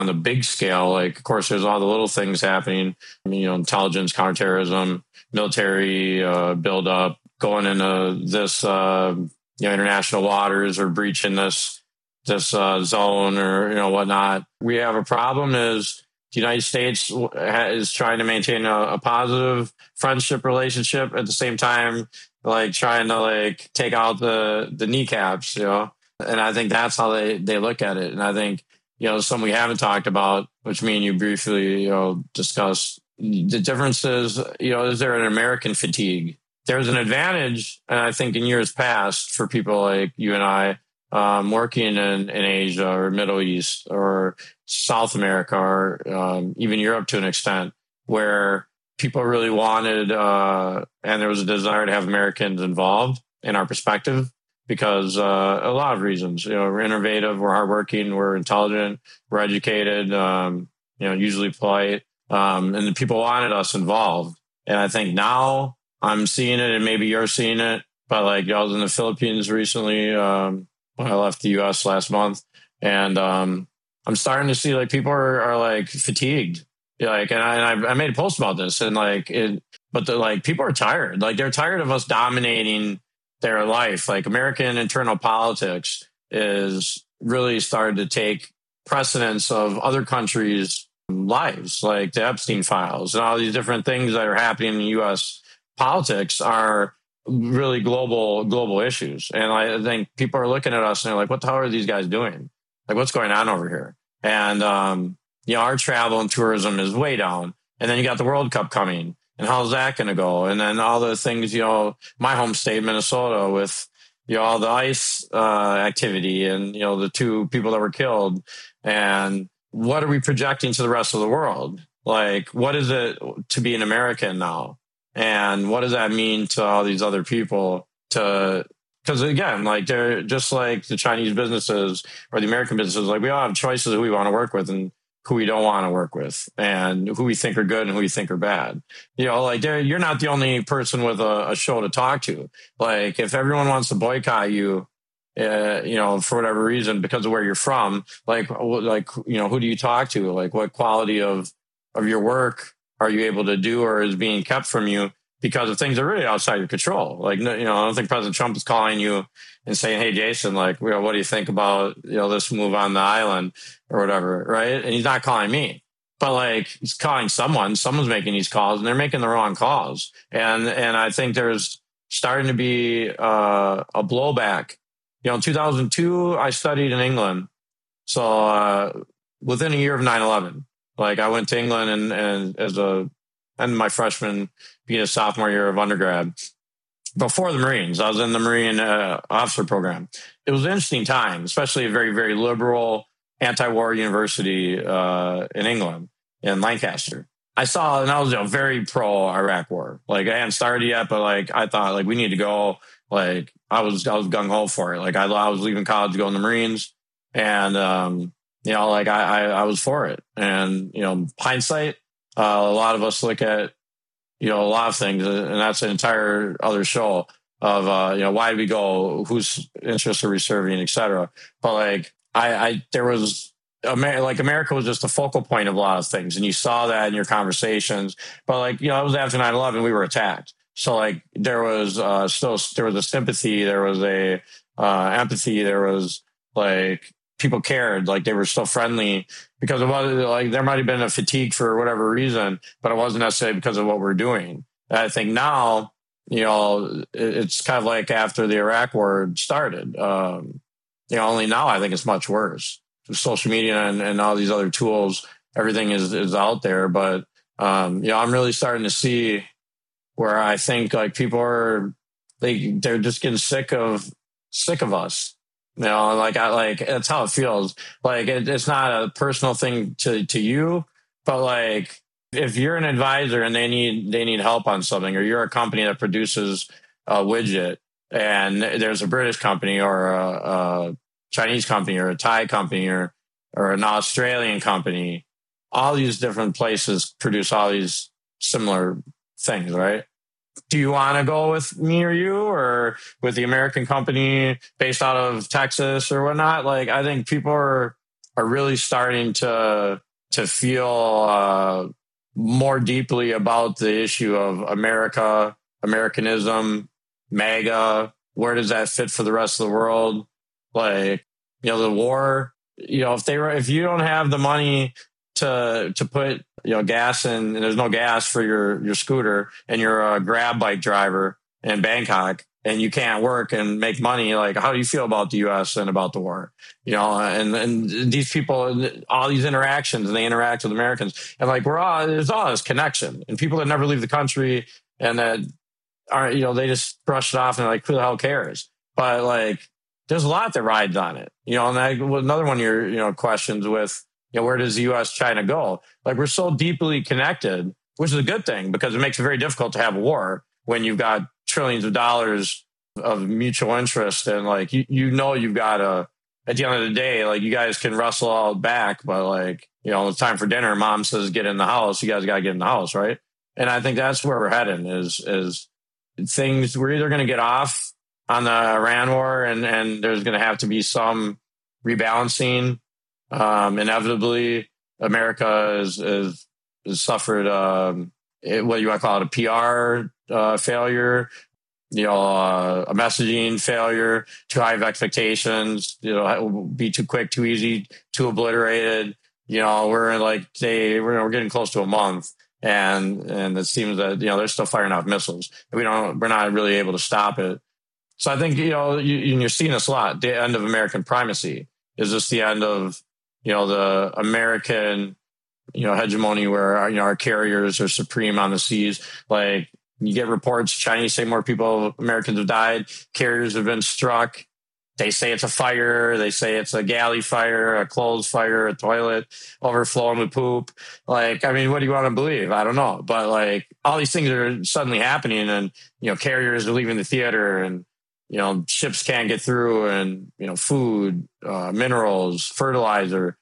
on the big scale, like, of course, there's all the little things happening, intelligence, counterterrorism, military buildup, going into this, international waters or breaching this zone or, whatnot. We have a problem is the United States is trying to maintain a positive friendship relationship at the same time, like trying to like take out the kneecaps, and I think that's how they look at it. And I think, something we haven't talked about, which me and you briefly, discussed, the difference is there an American fatigue? There's an advantage, and I think in years past for people like you and I, working in Asia or Middle East or South America or even Europe to an extent, where people really wanted, and there was a desire to have Americans involved in our perspective because a lot of reasons. We're innovative, we're hardworking, we're intelligent, we're educated, usually polite, and the people wanted us involved. And I think now I'm seeing it, and maybe you're seeing it. But like I was in the Philippines recently. I left the U.S. last month, and I'm starting to see like people are like fatigued. Like, and I made a post about this, and but people are tired. Like they're tired of us dominating their life. Like American internal politics is really started to take precedence of other countries' lives, like the Epstein files and all these different things that are happening in U.S. politics are really global issues. And I think people are looking at us and they're like, what the hell are these guys doing? Like, what's going on over here? And, our travel and tourism is way down. And then you got the World Cup coming. And how's that going to go? And then all the things, my home state, Minnesota, with, all the ICE activity and, the two people that were killed. And what are we projecting to the rest of the world? Like, what is it to be an American now? And what does that mean to all these other people? Because again, like they're just like the Chinese businesses or the American businesses, like we all have choices who we want to work with and who we don't want to work with and who we think are good and who we think are bad. Like you're not the only person with a show to talk to. Like if everyone wants to boycott you, for whatever reason, because of where you're from, who do you talk to? Like what quality of your work are you able to do or is being kept from you because of things that are really outside your control? Like, I don't think President Trump is calling you and saying, hey, Jason, like, what do you think about, this move on the island or whatever, right? And he's not calling me, but like he's calling someone's making these calls and they're making the wrong calls. And I think there's starting to be a blowback. In 2002, I studied in England. So within a year of 9/11, like I went to England and as end of my freshman, being a sophomore year of undergrad, before the Marines, I was in the Marine officer program. It was an interesting time, especially a very, very liberal anti-war university in England, in Lancaster. I saw, and I was very pro Iraq war. Like I hadn't started yet, but like I thought like we need to go. Like I was gung ho for it. Like I was leaving college to go in the Marines, and I was for it. And hindsight, a lot of us look at a lot of things, and that's an entire other show of why did we go, whose interests are we serving, et cetera. But like there was America was just a focal point of a lot of things, and you saw that in your conversations. But like it was after 9/11, we were attacked, so like there was there was a sympathy, there was a empathy, there was like people cared, like they were still friendly because it was like there might have been a fatigue for whatever reason, but it wasn't necessarily because of what we're doing. And I think now, it's kind of like after the Iraq war started, only now I think it's much worse. Social media and all these other tools, everything is out there. But, I'm really starting to see where I think like people are, they're just getting sick of us. That's how it feels. Like it's not a personal thing to you, but like if you're an advisor and they need help on something, or you're a company that produces a widget and there's a British company or a Chinese company or a Thai company or an Australian company, all these different places produce all these similar things, right? Do you want to go with me or you or with the American company based out of Texas or whatnot? Like, I think people are are really starting to feel more deeply about the issue of America, Americanism, MAGA. Where does that fit for the rest of the world? Like, the war. If you don't have the money to put gas in, and there's no gas for your scooter, and you're a grab bike driver in Bangkok, and you can't work and make money, like, how do you feel about the U.S. and about the war? And these people, all these interactions, and they interact with Americans, and like there's all this connection, and people that never leave the country and that are they just brush it off and they're like, who the hell cares? But like, there's a lot that rides on it, And another one of your questions with where does the U.S. China go? Like, we're so deeply connected, which is a good thing because it makes it very difficult to have a war when you've got trillions of dollars of mutual interest, and like you've got at the end of the day, like, you guys can wrestle all back, but like it's time for dinner. Mom says get in the house. You guys got to get in the house, right? And I think that's where we're heading. Is things we're either going to get off on the Iran war, and there's going to have to be some rebalancing. Inevitably, America has suffered what you want to call it, a PR failure, a messaging failure, too high of expectations, be too quick, too easy, too obliterated. We're getting close to a month, and it seems that they're still firing off missiles. We're not really able to stop it. So I think you're seeing this a lot. The end of American primacy is just the end of the American hegemony, where our carriers are supreme on the seas. Like, you get reports, Chinese say more Americans have died. Carriers have been struck. They say it's a fire. They say it's a galley fire, a clothes fire, a toilet overflowing with poop. Like, I mean, what do you want to believe? I don't know. But like, all these things are suddenly happening, and, carriers are leaving the theater, and, ships can't get through, and, food, minerals, fertilizer,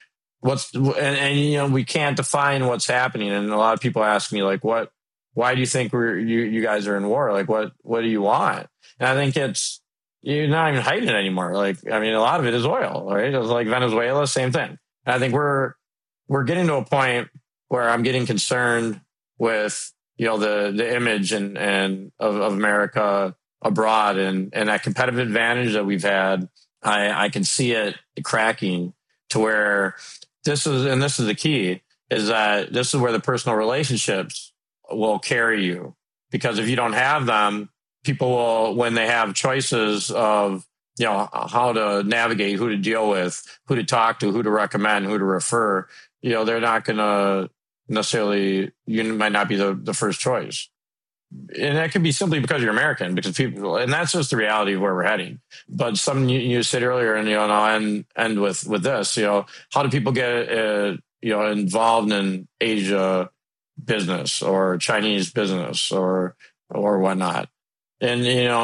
we can't define what's happening. And a lot of people ask me, like, why do you think you guys are in war? Like, what do you want? And I think you're not even hiding it anymore. Like, I mean, a lot of it is oil, right? It was like Venezuela, same thing. And I think we're getting to a point where I'm getting concerned with, the image and of America abroad, and that competitive advantage that we've had. I can see it cracking to where this is the key, is that this is where the personal relationships will carry you. Because if you don't have them, people will, when they have choices of, how to navigate, who to deal with, who to talk to, who to recommend, who to refer, they're not going to necessarily, you might not be the first choice. And that could be simply because you're American, because people, and that's just the reality of where we're heading. But something you said earlier, and I'll end with this, how do people get, involved in Asia business or Chinese business or whatnot? And,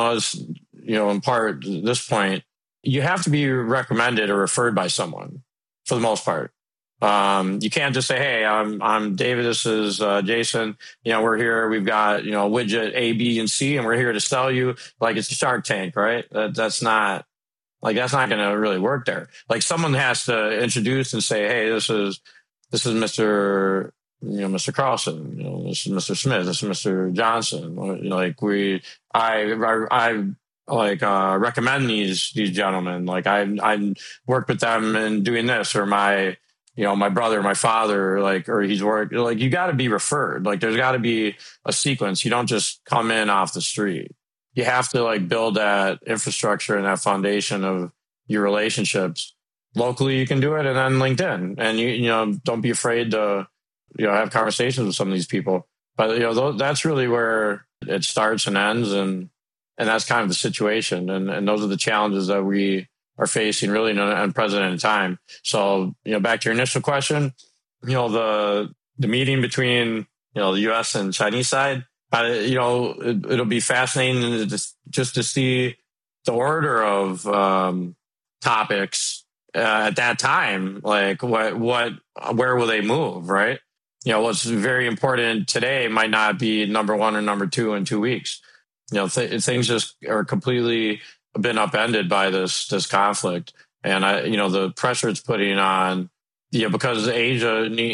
in part, at this point, you have to be recommended or referred by someone for the most part. You can't just say, hey, I'm David, this is Jason, we're here, we've got, widget A, B, and C, and we're here to sell you, like it's a Shark Tank, right? That's not going to really work there. Like, someone has to introduce and say, hey, this is Mr. Mr. Carlson, this is Mr. Smith, this is Mr. Johnson. I recommend these gentlemen. Like, I worked with them in doing this, or my brother, my father, or he's worked, you got to be referred. Like, there's got to be a sequence. You don't just come in off the street. You have to build that infrastructure and that foundation of your relationships. Locally, you can do it, and then LinkedIn, and don't be afraid to have conversations with some of these people. But that's really where it starts and ends, and that's kind of the situation, and those are the challenges that we are facing really in an unprecedented time. So, back to your initial question, the meeting between, the U.S. and Chinese side, it'll be fascinating just to see the order of topics at that time. Like, where will they move, right? What's very important today might not be number one or number two in 2 weeks. Things just are completely been upended by this conflict, and the pressure it's putting on because Asia